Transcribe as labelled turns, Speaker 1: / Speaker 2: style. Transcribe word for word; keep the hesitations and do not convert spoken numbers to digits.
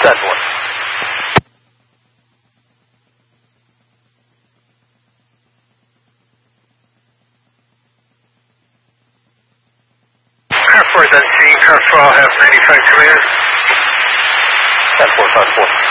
Speaker 1: That's one.
Speaker 2: Car four is unseen. Car four, I'll have ninety-five clear.
Speaker 1: Ten four, five four.